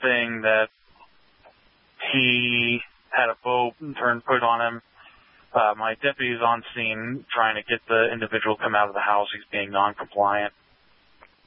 saying that he had a bow put on him. My deputy is on scene trying to get the individual come out of the house. He's being non-compliant.